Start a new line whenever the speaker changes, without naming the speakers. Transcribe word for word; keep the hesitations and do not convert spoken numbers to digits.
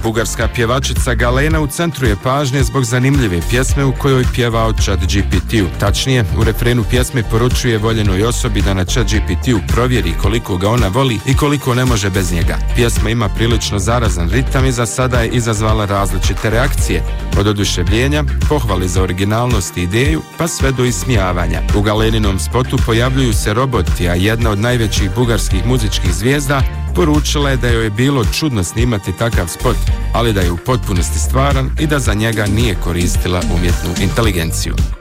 Bugarska pjevačica Galena u centru je pažnje zbog zanimljive pjesme u kojoj pjeva o ChatGPT-u. Tačnije, u refrenu pjesme poručuje voljenoj osobi da na ChatGPT-u provjeri koliko ga ona voli i koliko ne može bez njega. Pjesma ima prilično zarazan ritam i za sada je izazvala različite reakcije, od oduševljenja, pohvali za originalnost i ideju, pa sve do ismijavanja. U Galeninom spotu pojavljuju se roboti, a jedna od najvećih bugarskih muzičkih zvijezda poručila je da joj je bilo čudno snimati takav spot, ali da je u potpunosti stvaran i da za njega nije koristila umjetnu inteligenciju.